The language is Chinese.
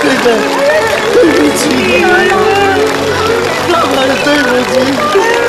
妹妹，对不起，浪儿对不起。